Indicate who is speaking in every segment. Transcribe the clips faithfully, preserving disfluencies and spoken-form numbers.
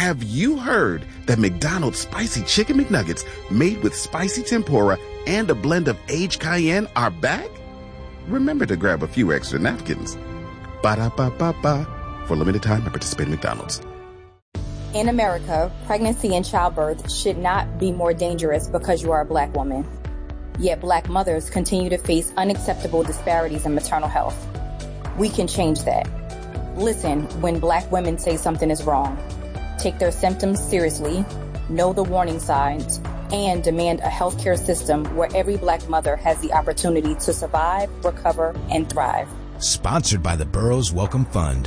Speaker 1: Have you heard that McDonald's Spicy Chicken McNuggets made with spicy tempura and a blend of aged cayenne are back? Remember to grab a few extra napkins. Ba-da-ba-ba-ba. For limited time at participating McDonald's.
Speaker 2: In America, pregnancy and childbirth should not be more dangerous because you are a Black woman. Yet Black mothers continue to face unacceptable disparities in maternal health. We can change that. Listen when Black women say something is wrong. Take their symptoms seriously, know the warning signs, and demand a healthcare system where every Black mother has the opportunity to survive, recover, and thrive.
Speaker 3: Sponsored by the Burroughs Wellcome Fund.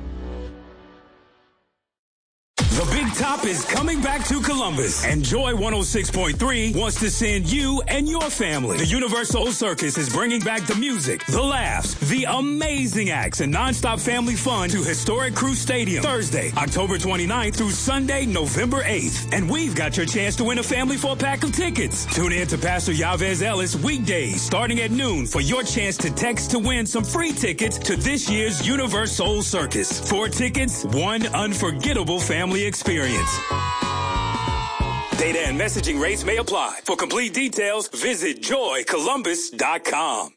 Speaker 4: The Big Top is coming back to Columbus, and Joy one oh six point three wants to send you and your family. The Universal Circus is bringing back the music, the laughs, the amazing acts, and nonstop family fun to historic Crew Stadium Thursday, October twenty-ninth through Sunday, November eighth. And we've got your chance to win a family four-pack of tickets. Tune in to Pastor Yavez Ellis weekdays starting at noon for your chance to text to win some free tickets to this year's Universal Circus. Four tickets, one unforgettable family experience. Data and messaging rates may apply. For complete details, visit joy columbus dot com.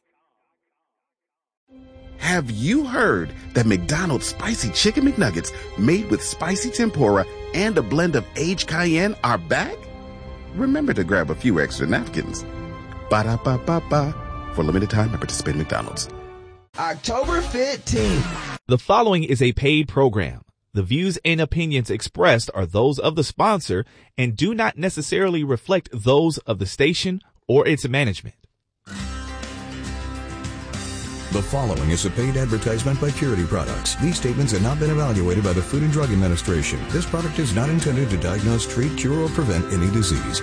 Speaker 1: Have you heard that McDonald's Spicy Chicken McNuggets made with spicy tempura and a blend of aged cayenne are back? Remember to grab a few extra napkins. Ba-da-ba-ba-ba. For limited time at participating McDonald's.
Speaker 5: October fifteenth.
Speaker 6: The following is a paid program. The views and opinions expressed are those of the sponsor and do not necessarily reflect those of the station or its management.
Speaker 3: The following is a paid advertisement by Purity Products. These statements have not been evaluated by the Food and Drug Administration. This product is not intended to diagnose, treat, cure, or prevent any disease.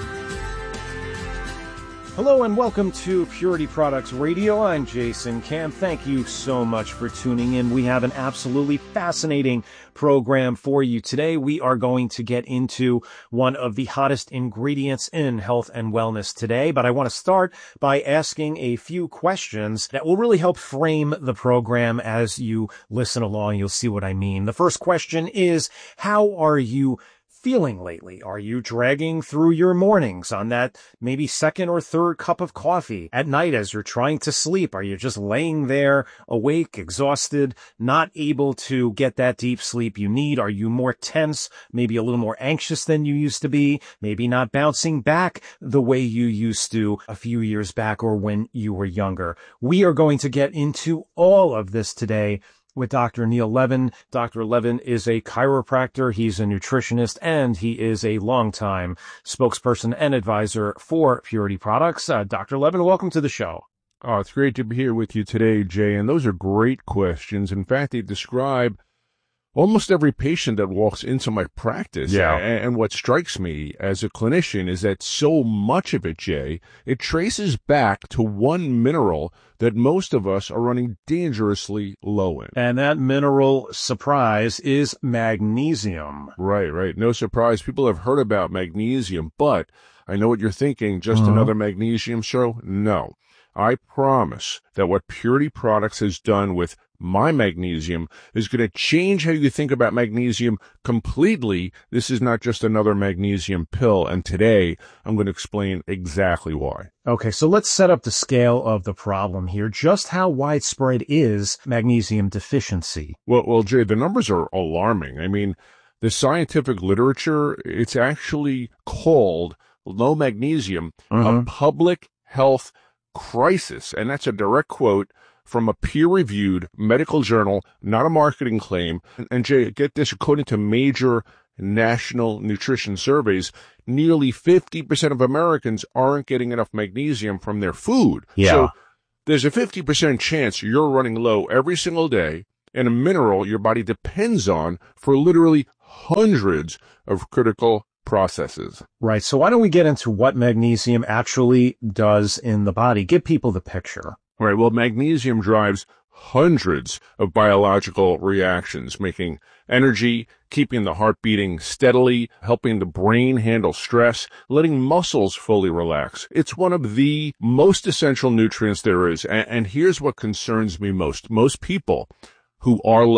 Speaker 7: Hello and welcome to Purity Products Radio. I'm Jason Camp. Thank you so much for tuning in. We have an absolutely fascinating program for you today. We are going to get into one of the hottest ingredients in health and wellness today, but I want to start by asking a few questions that will really help frame the program as you listen along. You'll see what I mean. The first question is, how are you feeling lately? Are you dragging through your mornings on that maybe second or third cup of coffee at night as you're trying to sleep? Are you just laying there awake, exhausted, not able to get that deep sleep you need? Are you more tense, maybe a little more anxious than you used to be, maybe not bouncing back the way you used to a few years back or when you were younger? We are going to get into all of this today with Doctor Neil Levin. Doctor Levin is a chiropractor, he's a nutritionist, and he is a longtime spokesperson and advisor for Purity Products. Uh, Doctor Levin, welcome to the show.
Speaker 8: Oh, it's great to be here with you today, Jay, and those are great questions. In fact, they describe almost every patient that walks into my practice.
Speaker 7: Yeah.
Speaker 8: And what strikes me as a clinician is that so much of it, Jay, it traces back to one mineral that most of us are running dangerously low in.
Speaker 7: And that mineral, surprise, is magnesium.
Speaker 8: Right, right. No surprise. People have heard about magnesium, but I know what you're thinking. Just
Speaker 7: Uh-huh.
Speaker 8: another magnesium show? No. I promise that what Purity Products has done with my magnesium is going to change how you think about magnesium completely. This is not just another magnesium pill, and today I'm going to explain exactly why.
Speaker 7: Okay, so let's set up the scale of the problem here. Just how widespread is magnesium deficiency?
Speaker 8: Well, well, Jay, the numbers are alarming. I mean, the scientific literature, it's actually called low magnesium
Speaker 7: Uh-huh.
Speaker 8: a public health crisis, and that's a direct quote from a peer-reviewed medical journal, not a marketing claim. And, and Jay, get this, according to major national nutrition surveys, nearly fifty percent of Americans aren't getting enough magnesium from their food.
Speaker 7: Yeah.
Speaker 8: So there's a fifty percent chance you're running low every single day in a mineral your body depends on for literally hundreds of critical processes.
Speaker 7: Right, so why don't we get into what magnesium actually does in the body? Give people the picture.
Speaker 8: Right. Well, magnesium drives hundreds of biological reactions, making energy, keeping the heart beating steadily, helping the brain handle stress, letting muscles fully relax. It's one of the most essential nutrients there is. And, and here's what concerns me most. Most people who are low,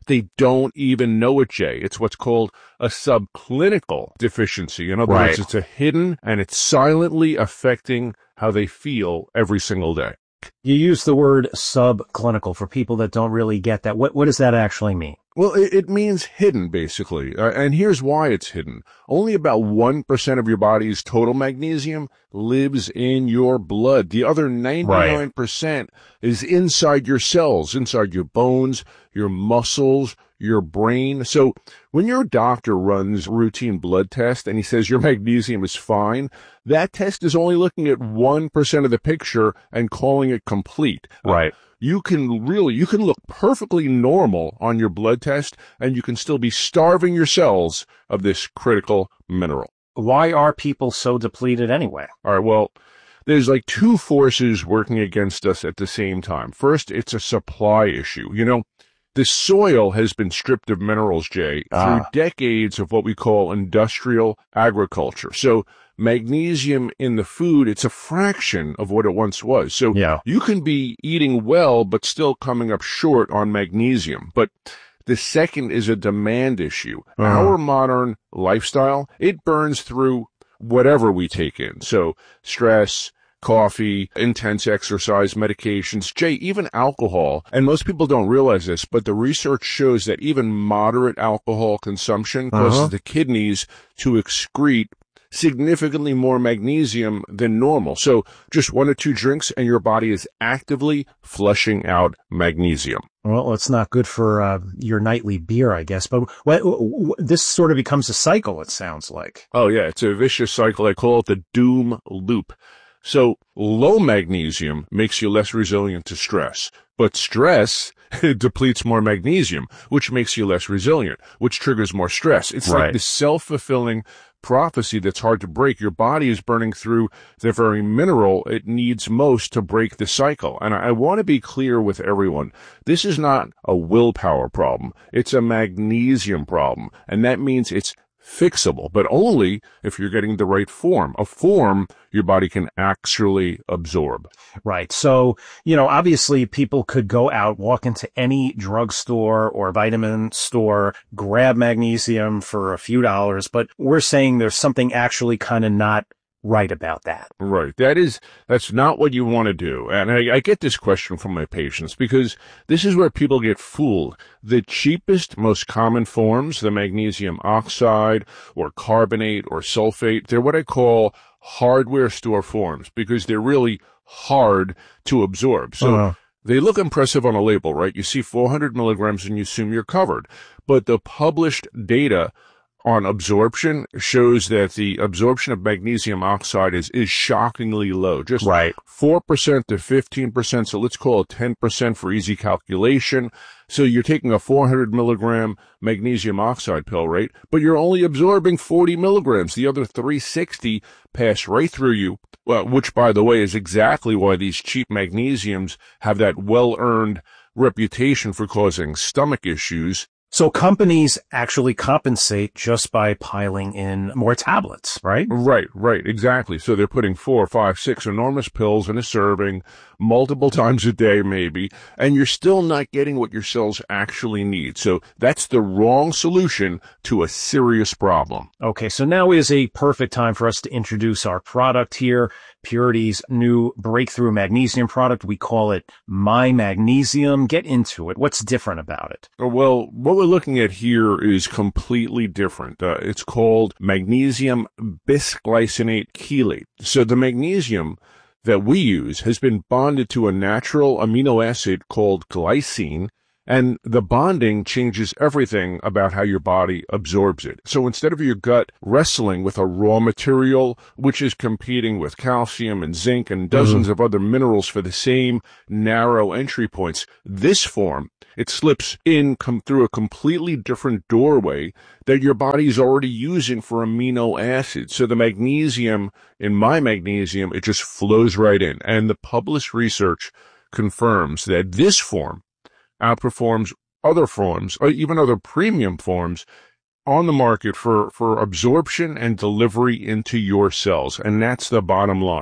Speaker 8: They don't even know it, Jay. It's what's called a subclinical deficiency. In other
Speaker 7: Right.
Speaker 8: words, it's a hidden and it's silently affecting how they feel every single day.
Speaker 7: You use the word subclinical for people that don't really get that. What, what does that actually mean?
Speaker 8: Well, it, it means hidden, basically. Uh, and here's why it's hidden. Only about one percent of your body's total magnesium lives in your blood. The other ninety-nine percent right. is inside your cells, inside your bones, your muscles, your brain. So when your doctor runs routine blood test and he says your magnesium is fine, that test is only looking at one percent of the picture and calling it complete.
Speaker 7: Right.
Speaker 8: Uh, You can really, you can look perfectly normal on your blood test, and you can still be starving your cells of this critical mineral.
Speaker 7: Why are people so depleted anyway?
Speaker 8: All right, well, there's like two forces working against us at the same time. First, it's a supply issue. You know, the soil has been stripped of minerals, Jay,
Speaker 7: Ah.
Speaker 8: through decades of what we call industrial agriculture. So magnesium in the food, it's a fraction of what it once was. So
Speaker 7: Yeah.
Speaker 8: you can be eating well, but still coming up short on magnesium. But the second is a demand issue.
Speaker 7: Uh-huh.
Speaker 8: Our modern lifestyle, it burns through whatever we take in. So stress, coffee, intense exercise, medications, Jay, even alcohol. And most people don't realize this, but the research shows that even moderate alcohol consumption causes
Speaker 7: Uh-huh.
Speaker 8: the kidneys to excrete significantly more magnesium than normal. So just one or two drinks and your body is actively flushing out magnesium.
Speaker 7: Well, it's not good for uh, your nightly beer, I guess. But what, what, this sort of becomes a cycle, it sounds like.
Speaker 8: Oh, yeah, it's a vicious cycle. I call it the doom loop. So low magnesium makes you less resilient to stress, but stress depletes more magnesium, which makes you less resilient, which triggers more stress. It's
Speaker 7: Right.
Speaker 8: like this self-fulfilling prophecy that's hard to break. Your body is burning through the very mineral it needs most to break the cycle. And I, I want to be clear with everyone. This is not a willpower problem. It's a magnesium problem. And that means it's fixable, but only if you're getting the right form, a form your body can actually absorb.
Speaker 7: Right. So, you know, obviously people could go out, walk into any drugstore or vitamin store, grab magnesium for a few dollars, but we're saying there's something actually kind of not right about that.
Speaker 8: Right. That is, that's not what you want to do. And I, I get this question from my patients because this is where people get fooled. The cheapest, most common forms, the magnesium oxide or carbonate or sulfate, they're what I call hardware store forms because they're really hard to absorb. So
Speaker 7: Uh-huh.
Speaker 8: they look impressive on a label, right? You see four hundred milligrams and you assume you're covered. But the published data on absorption shows that the absorption of magnesium oxide is, is shockingly low. Just
Speaker 7: Right.
Speaker 8: four percent to fifteen percent. So let's call it ten percent for easy calculation. So you're taking a four hundred milligram magnesium oxide pill, right? But you're only absorbing forty milligrams. The other three hundred sixty pass right through you, uh, which, by the way, is exactly why these cheap magnesiums have that well-earned reputation for causing stomach issues.
Speaker 7: So companies actually compensate just by piling in more tablets, right?
Speaker 8: Right, right, exactly. So they're putting four, five, six enormous pills in a serving, multiple times a day maybe, and you're still not getting what your cells actually need. So that's the wrong solution to a serious problem.
Speaker 7: Okay, so now is a perfect time for us to introduce our product here, Purity's new breakthrough magnesium product. We call it My Magnesium. Get into it. What's different about it?
Speaker 8: Well, what we're looking at here is completely different. Uh, it's called magnesium bisglycinate chelate. So the magnesium that we use has been bonded to a natural amino acid called glycine, and the bonding changes everything about how your body absorbs it. So instead of your gut wrestling with a raw material, which is competing with calcium and zinc and dozens mm-hmm. of other minerals for the same narrow entry points, this form, it slips in come through a completely different doorway that your body's already using for amino acids. So the magnesium in My Magnesium, it just flows right in. And the published research confirms that this form outperforms other forms, or even other premium forms on the market for, for absorption and delivery into your cells. And that's the bottom line.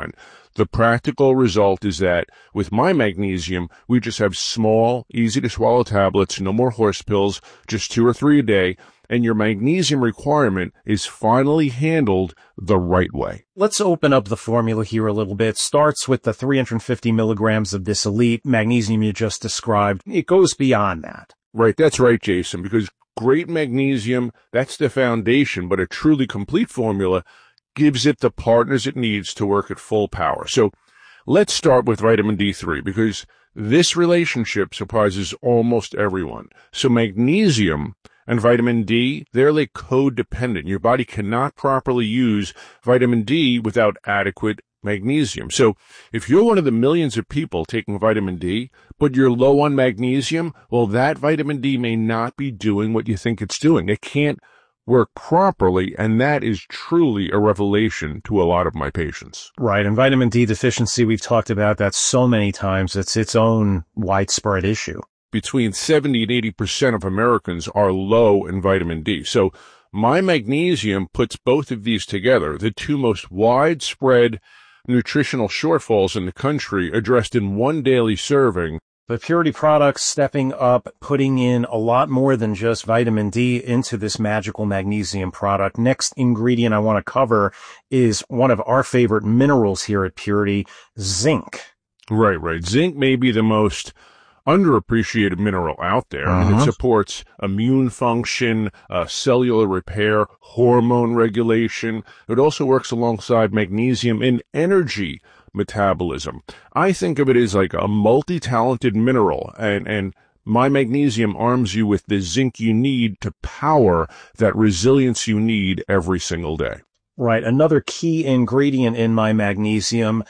Speaker 8: The practical result is that with my magnesium, we just have small, easy to swallow tablets, no more horse pills, just two or three a day, and your magnesium requirement is finally handled the right way.
Speaker 7: Let's open up the formula here a little bit. Starts with the three hundred fifty milligrams of this elite magnesium you just described. It goes beyond that.
Speaker 8: Right, that's right, Jason, because great magnesium, that's the foundation, but a truly complete formula gives it the partners it needs to work at full power. So let's start with vitamin D three, because this relationship surprises almost everyone. So magnesium and vitamin D, they're like codependent. Your body cannot properly use vitamin D without adequate magnesium. So if you're one of the millions of people taking vitamin D, but you're low on magnesium, well, that vitamin D may not be doing what you think it's doing. It can't work properly, and that is truly a revelation to a lot of my patients.
Speaker 7: Right, and vitamin D deficiency, we've talked about that so many times. It's its own widespread issue.
Speaker 8: Between seventy and eighty percent of Americans are low in vitamin D. So my magnesium puts both of these together, the two most widespread nutritional shortfalls in the country addressed in one daily serving.
Speaker 7: But Purity Products stepping up, putting in a lot more than just vitamin D into this magical magnesium product. Next ingredient I want to cover is one of our favorite minerals here at Purity, zinc.
Speaker 8: Right, right. Zinc may be the most underappreciated mineral out there, uh-huh. and it supports immune function, uh, cellular repair, hormone regulation. It also works alongside magnesium in energy metabolism. I think of it as like a multi-talented mineral, and, and my magnesium arms you with the zinc you need to power that resilience you need every single day.
Speaker 7: Right. Another key ingredient in my magnesium,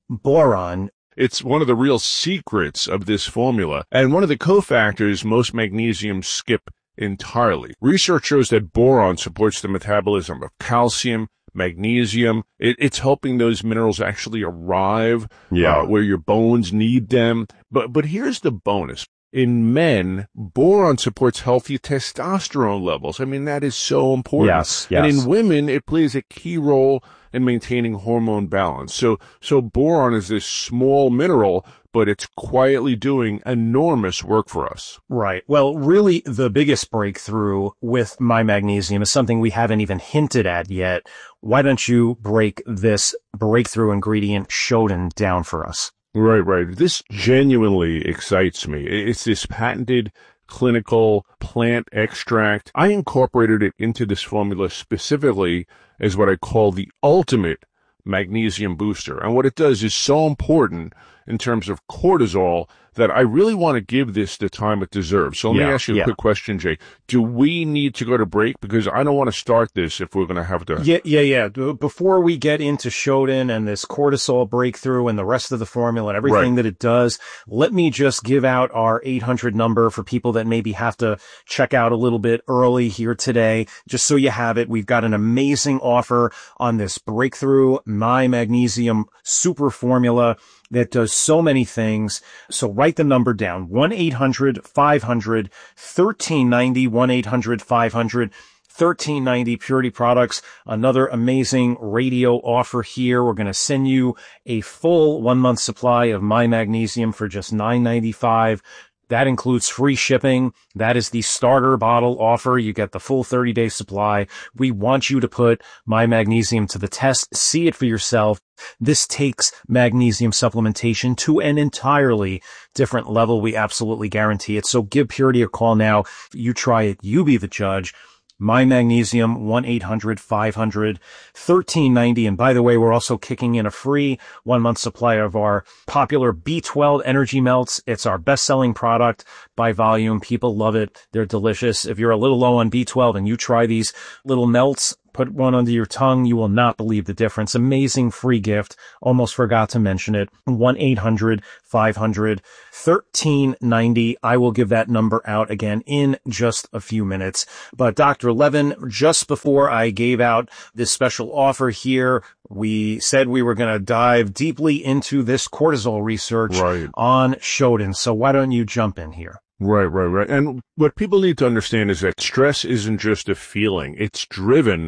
Speaker 7: boron.
Speaker 8: It's one of the real secrets of this formula, and one of the cofactors most magnesiums skip entirely. Research shows that boron supports the metabolism of calcium, magnesium. It, it's helping those minerals actually arrive
Speaker 7: yeah.
Speaker 8: uh, where your bones need them. But but here's the bonus. In men, boron supports healthy testosterone levels. I mean, that is so important.
Speaker 7: Yes, yes.
Speaker 8: And in women, it plays a key role in maintaining hormone balance. So, so boron is this small mineral, but it's quietly doing enormous work for us.
Speaker 7: Right. Well, really, the biggest breakthrough with my magnesium is something we haven't even hinted at yet. Why don't you break this breakthrough ingredient, Shodan, down for us?
Speaker 8: Right, right. This genuinely excites me. It's this patented clinical plant extract. I incorporated it into this formula specifically as what I call the ultimate magnesium booster. And what it does is so important in terms of cortisol that I really want to give this the time it deserves. So let
Speaker 7: yeah,
Speaker 8: me ask you a
Speaker 7: yeah.
Speaker 8: quick question, Jay. Do we need to go to break? Because I don't want to start this if we're going to have to.
Speaker 7: Yeah, yeah, yeah. Before we get into Shodan and this cortisol breakthrough and the rest of the formula and everything
Speaker 8: right.
Speaker 7: that it does, let me just give out our eight hundred number for people that maybe have to check out a little bit early here today. Just so you have it, we've got an amazing offer on this breakthrough My Magnesium Super Formula that does so many things. So write the number down, one eight hundred five hundred thirteen ninety, one eight hundred five hundred thirteen ninety. Purity Products, another amazing radio offer here. We're going to send you a full one month supply of My Magnesium for just nine ninety-five. That includes free shipping. That is the starter bottle offer. You get the full thirty day supply. We want you to put My Magnesium to the test. See it for yourself. This takes magnesium supplementation to an entirely different level. We absolutely guarantee it. So give Purity a call now. You try it. You be the judge. My Magnesium, one eight hundred five hundred thirteen ninety. And by the way, we're also kicking in a free one month supply of our popular B twelve Energy Melts. It's our best selling product by volume. People love it. They're delicious. If you're a little low on B twelve and you try these little melts, put one under your tongue, you will not believe the difference. Amazing free gift. Almost forgot to mention it. one eight hundred five hundred thirteen ninety. I will give that number out again in just a few minutes. But Doctor Levin, just before I gave out this special offer here, we said we were going to dive deeply into this cortisol research
Speaker 8: right.
Speaker 7: on Shodan. So why don't you jump in here?
Speaker 8: Right, right, right. And what people need to understand is that stress isn't just a feeling. It's driven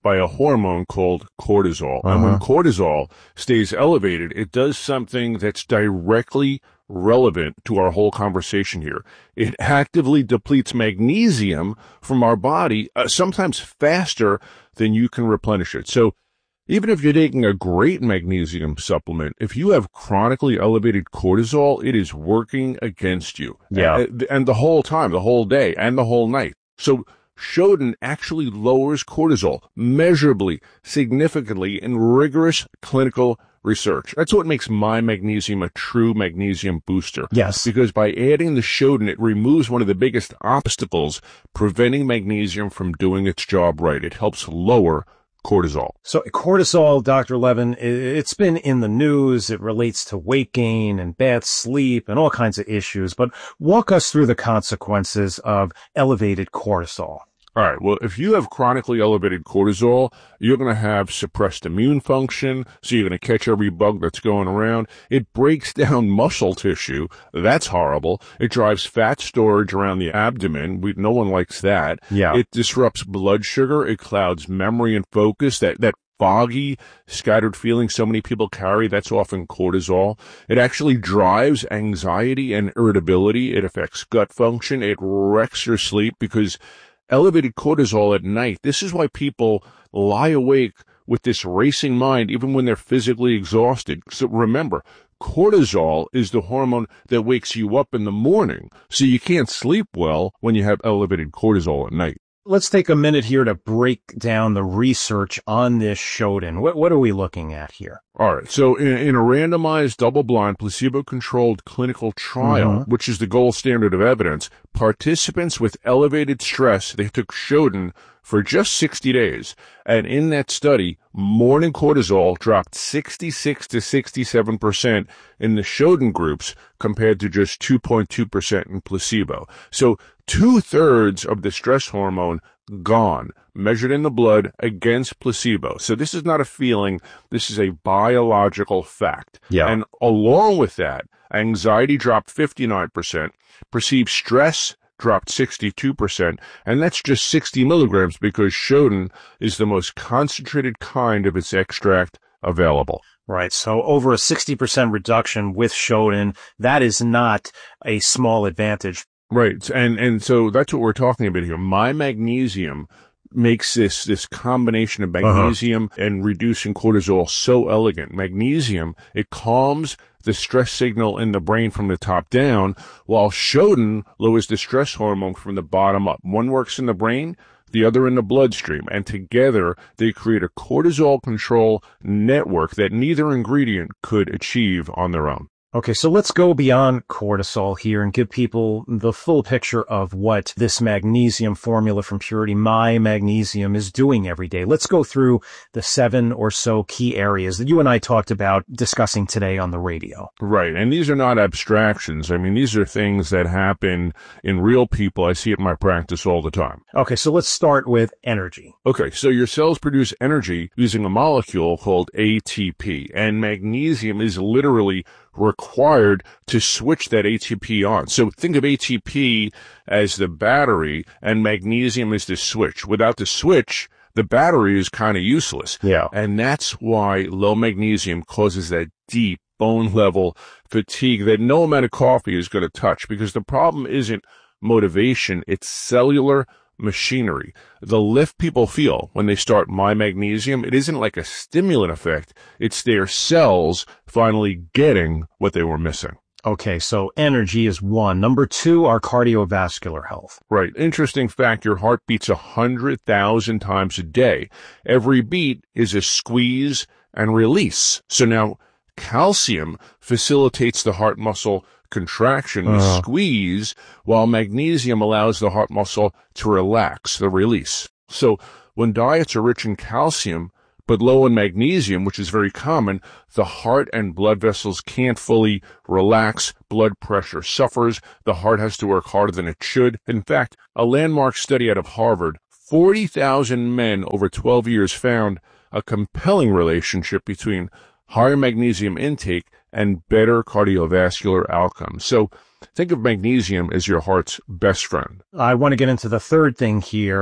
Speaker 8: by a hormone called cortisol. Uh-huh. And when cortisol stays elevated, it does something that's directly relevant to our whole conversation here. It actively depletes magnesium from our body, uh, sometimes faster than you can replenish it. So even if you're taking a great magnesium supplement, if you have chronically elevated cortisol, it is working against you.
Speaker 7: Yeah.
Speaker 8: And, and the whole time, the whole day, and the whole night. So Shodan actually lowers cortisol measurably, significantly in rigorous clinical research. That's what makes My Magnesium a true magnesium booster.
Speaker 7: Yes.
Speaker 8: Because by adding the Shodan, it removes one of the biggest obstacles preventing magnesium from doing its job right. It helps lower cortisol.
Speaker 7: So cortisol, Doctor Levin, it's been in the news. It relates to weight gain and bad sleep and all kinds of issues. But walk us through the consequences of elevated cortisol.
Speaker 8: All right. Well, if you have chronically elevated cortisol, you're going to have suppressed immune function. So you're going to catch every bug that's going around. It breaks down muscle tissue. That's horrible. It drives fat storage around the abdomen. We, no one likes that.
Speaker 7: Yeah.
Speaker 8: It disrupts blood sugar. It clouds memory and focus. That, that foggy, scattered feeling so many people carry, that's often cortisol. It actually drives anxiety and irritability. It affects gut function. It wrecks your sleep because elevated cortisol at night, this is why people lie awake with this racing mind even when they're physically exhausted. So remember, cortisol is the hormone that wakes you up in the morning, so you can't sleep well when you have elevated cortisol at night.
Speaker 7: Let's take a minute here to break down the research on this Shodan. What, what are we looking at here?
Speaker 8: All right. So in, in a randomized, double-blind, placebo-controlled clinical trial, mm-hmm. which is the gold standard of evidence, participants with elevated stress, they took Shodan for just sixty days. And in that study, morning cortisol dropped sixty-six to sixty-seven percent in the Shodan groups compared to just two point two percent in placebo. So two-thirds of the stress hormone gone, measured in the blood against placebo. So this is not a feeling. This is a biological fact.
Speaker 7: Yeah.
Speaker 8: And along with that, anxiety dropped fifty-nine percent, perceived stress dropped sixty-two percent, and that's just sixty milligrams because Shodan is the most concentrated kind of its extract available.
Speaker 7: Right. So over a sixty percent reduction with Shodan, that is not a small advantage.
Speaker 8: Right. And, and so that's what we're talking about here. My Magnesium makes this, this combination of magnesium uh-huh. and reducing cortisol so elegant. Magnesium, it calms the stress signal in the brain from the top down, while Shodan lowers the stress hormone from the bottom up. One works in the brain, the other in the bloodstream, and together they create a cortisol control network that neither ingredient could achieve on their own.
Speaker 7: Okay, so let's go beyond cortisol here and give people the full picture of what this magnesium formula from Purity, My Magnesium, is doing every day. Let's go through the seven or so key areas that you and I talked about discussing today on the radio.
Speaker 8: Right, and these are not abstractions. I mean, these are things that happen in real people. I see it in my practice all the time.
Speaker 7: Okay, so let's start with energy.
Speaker 8: Okay, so your cells produce energy using a molecule called A T P, and magnesium is literally required to switch that A T P on. So think of A T P as the battery and magnesium as the switch. Without the switch, the battery is kind of useless.
Speaker 7: Yeah.
Speaker 8: And that's why low magnesium causes that deep bone level fatigue that no amount of coffee is going to touch, because the problem isn't motivation, it's cellular machinery. The lift people feel when they start My Magnesium, it isn't like a stimulant effect. It's their cells finally getting what they were missing.
Speaker 7: Okay, so energy is one. Number two, our cardiovascular health.
Speaker 8: Right. Interesting fact, your heart beats one hundred thousand times a day. Every beat is a squeeze and release. So now calcium facilitates the heart muscle contraction, the uh. squeeze, while magnesium allows the heart muscle to relax, the release. So when diets are rich in calcium, but low in magnesium, which is very common, the heart and blood vessels can't fully relax. Blood pressure suffers. The heart has to work harder than it should. In fact, a landmark study out of Harvard, forty thousand men over twelve years found a compelling relationship between higher magnesium intake and better cardiovascular outcomes. So think of magnesium as your heart's best friend.
Speaker 7: I want to get into the third thing here,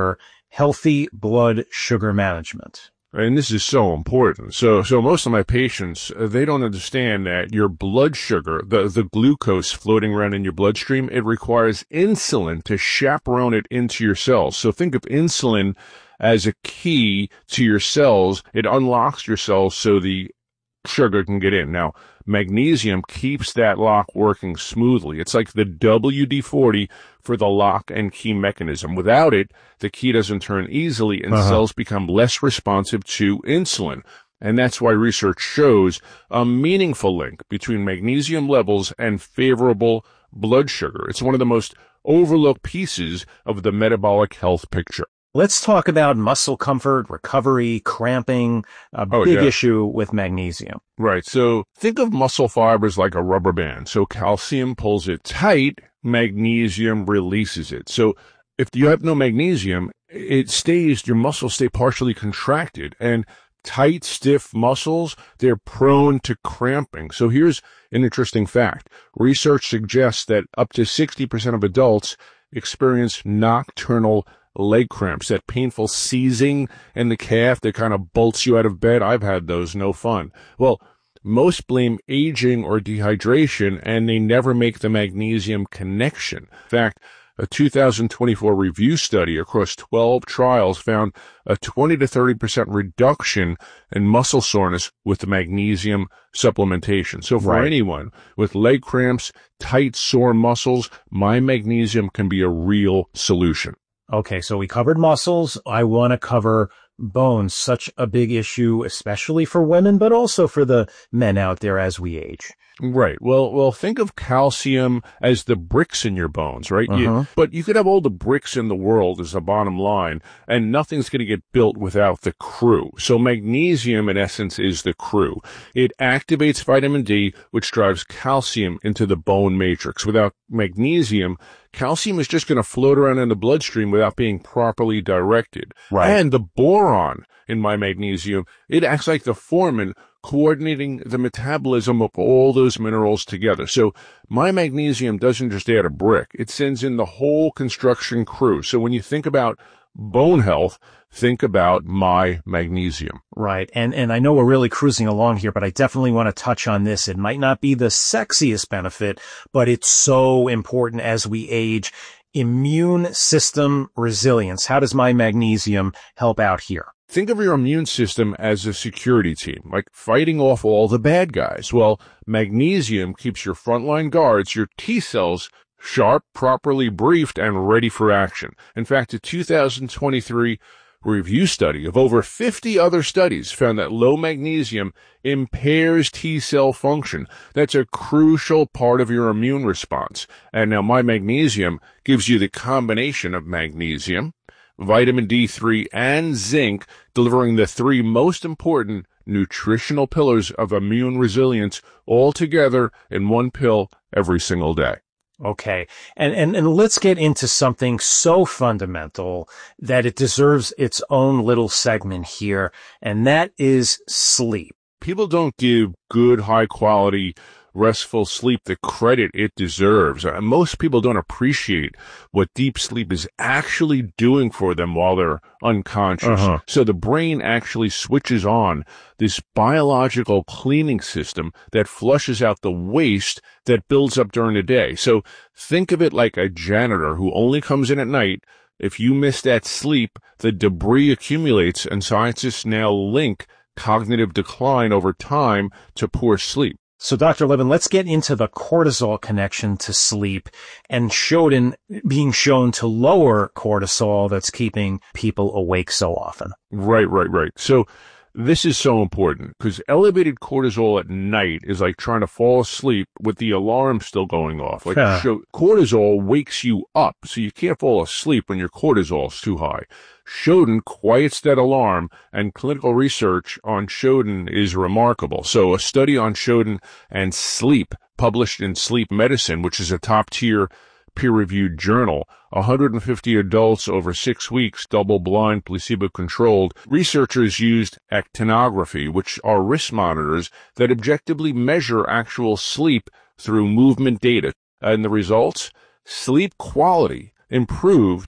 Speaker 7: healthy blood sugar management.
Speaker 8: And this is so important. So, so most of my patients, uh, they don't understand that your blood sugar, the, the glucose floating around in your bloodstream, it requires insulin to chaperone it into your cells. So think of insulin as a key to your cells. It unlocks your cells so the sugar can get in. Now, magnesium keeps that lock working smoothly. It's like the W D forty for the lock and key mechanism. Without it, the key doesn't turn easily and uh-huh. cells become less responsive to insulin. And that's why research shows a meaningful link between magnesium levels and favorable blood sugar. It's one of the most overlooked pieces of the metabolic health picture.
Speaker 7: Let's talk about muscle comfort, recovery, cramping, a
Speaker 8: oh,
Speaker 7: big
Speaker 8: yeah.
Speaker 7: issue with magnesium.
Speaker 8: Right. So think of muscle fibers like a rubber band. So calcium pulls it tight, magnesium releases it. So if you have no magnesium, it stays, your muscles stay partially contracted, and tight, stiff muscles, they're prone to cramping. So here's an interesting fact. Research suggests that up to sixty percent of adults experience nocturnal leg cramps, that painful seizing in the calf that kind of bolts you out of bed. I've had those, no fun. Well, most blame aging or dehydration, and they never make the magnesium connection. In fact, a two thousand twenty-four review study across twelve trials found a twenty to thirty percent reduction in muscle soreness with the magnesium supplementation. So for
Speaker 7: right.
Speaker 8: anyone with leg cramps, tight, sore muscles, my magnesium can be a real solution.
Speaker 7: Okay, so we covered muscles. I want to cover bones, such a big issue, especially for women, but also for the men out there as we age.
Speaker 8: Right. Well, well, think of calcium as the bricks in your bones, right?
Speaker 7: Uh-huh.
Speaker 8: You, but you could have all the bricks in the world as a bottom line, and nothing's going to get built without the crew. So magnesium, in essence, is the crew. It activates vitamin D, which drives calcium into the bone matrix. Without magnesium, calcium is just going to float around in the bloodstream without being properly directed.
Speaker 7: Right.
Speaker 8: And the boron in my magnesium, it acts like the foreman coordinating the metabolism of all those minerals together. So my magnesium doesn't just add a brick. It sends in the whole construction crew. So when you think about bone health, think about my magnesium.
Speaker 7: Right. And, and I know we're really cruising along here, but I definitely want to touch on this. It might not be the sexiest benefit, but it's so important as we age. Immune system resilience. How does my magnesium help out here?
Speaker 8: Think of your immune system as a security team, like fighting off all the bad guys. Well, magnesium keeps your frontline guards, your T cells, sharp, properly briefed, and ready for action. In fact, a two thousand twenty-three review study of over fifty other studies found that low magnesium impairs T cell function. That's a crucial part of your immune response. And now my magnesium gives you the combination of magnesium, vitamin D three, and zinc, delivering the three most important nutritional pillars of immune resilience all together in one pill every single day.
Speaker 7: Okay. And, and, and let's get into something so fundamental that it deserves its own little segment here, and that is sleep.
Speaker 8: People don't give good, high quality, restful sleep the credit it deserves. Uh, most people don't appreciate what deep sleep is actually doing for them while they're unconscious. Uh-huh. So the brain actually switches on this biological cleaning system that flushes out the waste that builds up during the day. So think of it like a janitor who only comes in at night. If you miss that sleep, the debris accumulates, and scientists now link cognitive decline over time to poor sleep.
Speaker 7: So, Doctor Levin, let's get into the cortisol connection to sleep and Shodan being shown to lower cortisol that's keeping people awake so often.
Speaker 8: Right, right, right. So this is so important because elevated cortisol at night is like trying to fall asleep with the alarm still going off. Like
Speaker 7: yeah.
Speaker 8: so cortisol wakes you up, so you can't fall asleep when your cortisol's too high. Shodan quiets that alarm, and clinical research on Shodan is remarkable. So a study on Shodan and sleep published in Sleep Medicine, which is a top-tier peer-reviewed journal, one hundred fifty adults over six weeks, double-blind, placebo-controlled. Researchers used actinography, which are wrist monitors that objectively measure actual sleep through movement data. And the results? Sleep quality improved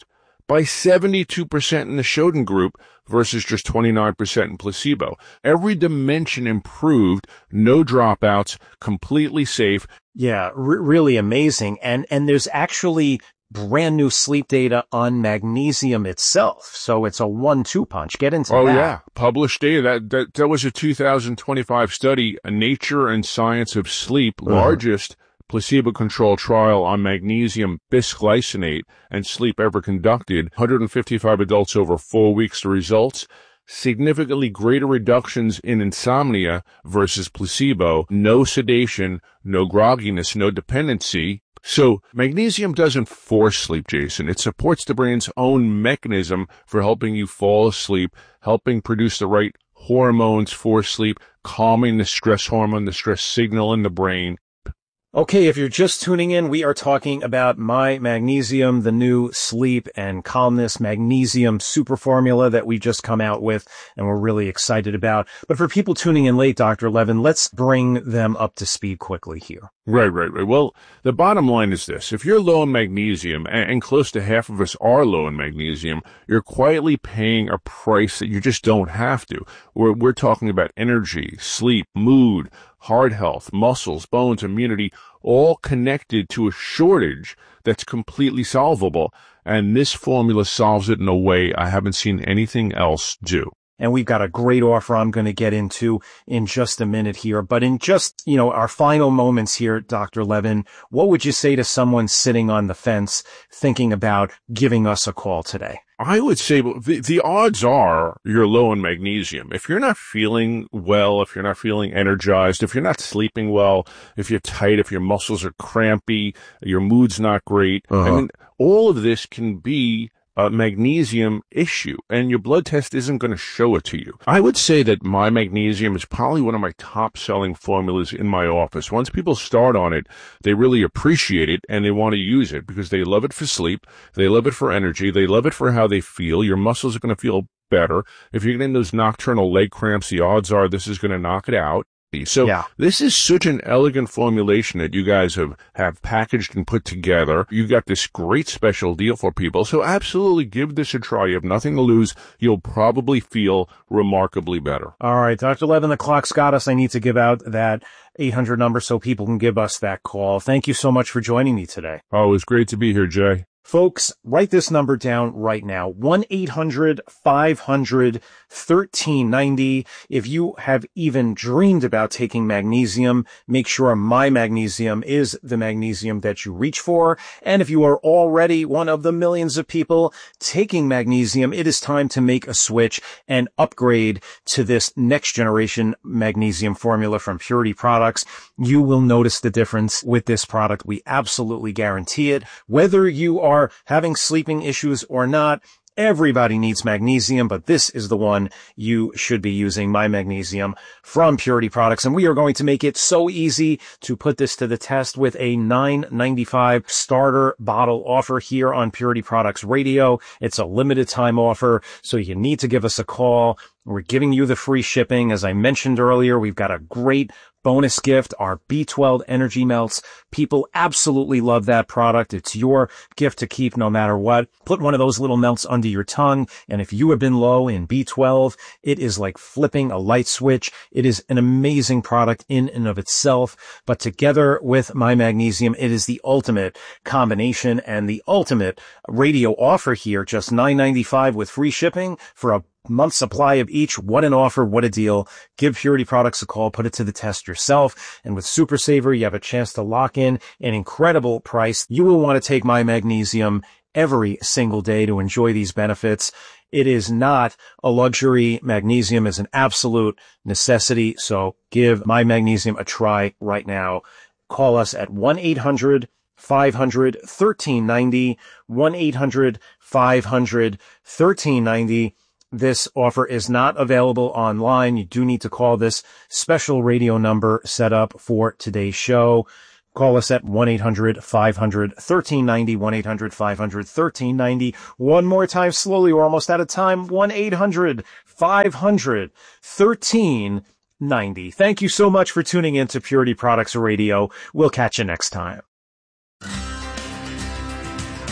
Speaker 8: by seventy-two percent in the Shodan group versus just twenty-nine percent in placebo. Every dimension improved, no dropouts, completely safe.
Speaker 7: Yeah, r- really amazing. And, and there's actually brand new sleep data on magnesium itself. So it's a one two punch. Get into
Speaker 8: oh,
Speaker 7: that.
Speaker 8: Oh, yeah. Published data. That, that, that was a two thousand twenty-five study, a Nature and Science of Sleep, uh-huh. largest placebo-controlled trial on magnesium bisglycinate and sleep ever conducted. one hundred fifty-five adults over four weeks. The results, significantly greater reductions in insomnia versus placebo, no sedation, no grogginess, no dependency. So magnesium doesn't force sleep, Jason. It supports the brain's own mechanism for helping you fall asleep, helping produce the right hormones for sleep, calming the stress hormone, the stress signal in the brain.
Speaker 7: Okay, if you're just tuning in, we are talking about My Magnesium, the new sleep and calmness magnesium super formula that we just come out with, and we're really excited about. But for people tuning in late, Doctor Levin, let's bring them up to speed quickly here.
Speaker 8: Right, right, right. Well, the bottom line is this. If you're low in magnesium, and, and close to half of us are low in magnesium, you're quietly paying a price that you just don't have to. We're, we're talking about energy, sleep, mood, heart health, muscles, bones, immunity, all connected to a shortage that's completely solvable. And this formula solves it in a way I haven't seen anything else do.
Speaker 7: And we've got a great offer I'm going to get into in just a minute here. But in just, you know, our final moments here, Doctor Levin, what would you say to someone sitting on the fence thinking about giving us a call today?
Speaker 8: I would say the, the odds are you're low in magnesium. If you're not feeling well, if you're not feeling energized, if you're not sleeping well, if you're tight, if your muscles are crampy, your mood's not great, uh-huh. I mean, all of this can be a magnesium issue, and your blood test isn't going to show it to you. I would say that My Magnesium is probably one of my top-selling formulas in my office. Once people start on it, they really appreciate it, and they want to use it because they love it for sleep, they love it for energy, they love it for how they feel. Your muscles are going to feel better. If you're getting those nocturnal leg cramps, the odds are this is going to knock it out. So yeah. This is such an elegant formulation that you guys have, have packaged and put together. You got this great special deal for people. So absolutely give this a try. You have nothing to lose. You'll probably feel remarkably better.
Speaker 7: All right, Doctor Levin, the clock's got us. I need to give out that eight hundred number so people can give us that call. Thank you so much for joining me today.
Speaker 8: Oh, it was great to be here, Jay.
Speaker 7: Folks, write this number down right now, one eight hundred five hundred thirteen ninety. If you have even dreamed about taking magnesium, make sure My Magnesium is the magnesium that you reach for. And if you are already one of the millions of people taking magnesium, it is time to make a switch and upgrade to this next generation magnesium formula from Purity Products. You will notice the difference with this product. We absolutely guarantee it. Whether you are Are having sleeping issues or not, everybody needs magnesium, but this is the one you should be using, My Magnesium from Purity Products. And we are going to make it so easy to put this to the test with a nine ninety-five starter bottle offer here on Purity Products Radio. It's a limited time offer, so you need to give us a call. We're giving you the free shipping. As I mentioned earlier, we've got a great bonus gift, our B twelve Energy Melts. People absolutely love that product. It's your gift to keep no matter what. Put one of those little melts under your tongue, and if you have been low in B twelve, it is like flipping a light switch. It is an amazing product in and of itself, but together with My Magnesium, it is the ultimate combination and the ultimate radio offer here. Just nine ninety-five with free shipping for a month supply of each. What an offer. What a deal. Give Purity Products a call. Put it to the test yourself. And with Super Saver, you have a chance to lock in an incredible price. You will want to take My Magnesium every single day to enjoy these benefits. It is not a luxury. Magnesium is an absolute necessity. So give My Magnesium a try right now. Call us at one eight hundred five hundred thirteen ninety, one eight hundred five hundred thirteen ninety. This offer is not available online. You do need to call this special radio number set up for today's show. Call us at one eight hundred five hundred thirteen ninety, one eight hundred five hundred thirteen ninety. One more time slowly, we're almost out of time. one eight hundred five hundred thirteen ninety. Thank you so much for tuning in to Purity Products Radio. We'll catch you next time.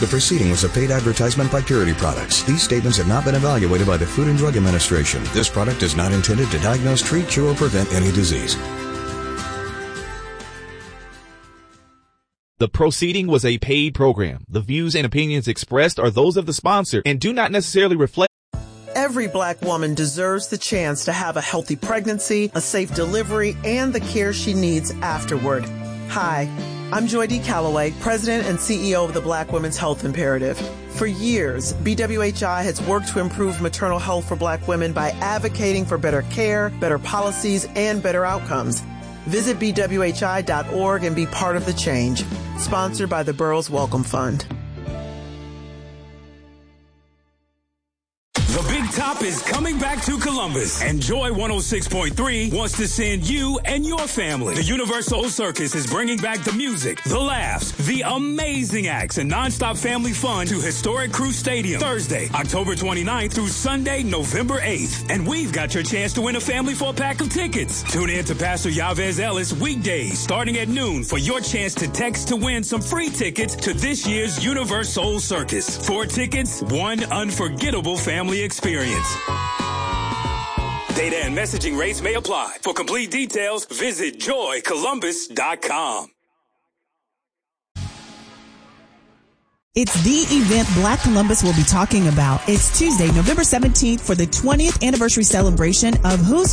Speaker 3: The proceeding was a paid advertisement by Purity Products. These statements have not been evaluated by the Food and Drug Administration. This product is not intended to diagnose, treat, cure, or prevent any disease.
Speaker 6: The proceeding was a paid program. The views and opinions expressed are those of the sponsor and do not necessarily reflect.
Speaker 9: Every black woman deserves the chance to have a healthy pregnancy, a safe delivery, and the care she needs afterward. Hi, I'm Joy D. Calloway, President and C E O of the Black Women's Health Imperative. For years, B W H I has worked to improve maternal health for black women by advocating for better care, better policies, and better outcomes. Visit B W H I dot org and be part of the change. Sponsored by the Burroughs Welcome Fund.
Speaker 4: The Big Top is coming back to Columbus, and Joy one oh six point three wants to send you and your family. The Universal Circus is bringing back the music, the laughs, the amazing acts, and nonstop family fun to historic Crew Stadium Thursday, October twenty-ninth through Sunday, November eighth. And we've got your chance to win a family for a pack of tickets. Tune in to Pastor Yavez Ellis weekdays starting at noon for your chance to text to win some free tickets to this year's Universal Circus. Four tickets, one unforgettable family experience. Data and messaging rates may apply. For complete details, visit joy columbus dot com.
Speaker 10: It's the event Black Columbus will be talking about. It's Tuesday, November seventeenth for the twentieth anniversary celebration of Who's